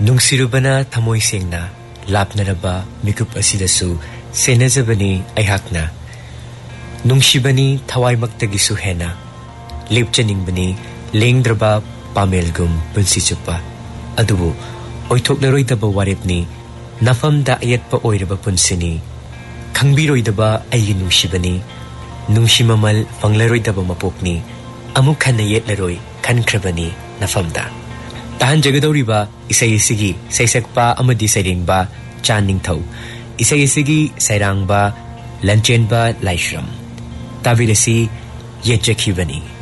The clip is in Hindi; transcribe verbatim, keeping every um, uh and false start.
नुंगसिरुबना थमोय सेंगना लापनरबा मिकुप असिदसु सेनजबनी अयहाकना नुंगसिबनी थवाइमक्तगिसु हेना लेपचनिंगबनी लेंद्रबा पामेलगुम पुंसि चुप्पा अदुबु ओइथोकलरोइदबा वारेपनी नफमदा अयतपा ओइरबा पुंसिनी खंगबिरोइदबा अयि नुंगसिबनी नुंगसिममल फंगलरोइदबा मपोकनी अमुक खन्ना येतलरोइ खनख्रबनी नफमदा ताहन जगदौरिबा इसैसिगी सैसकपा अमदि सैरेंबा चानिंगथौ इसैसिगी सैरांगबा लंचेनबा लाइश्रम ताबिरसी येचखिबनी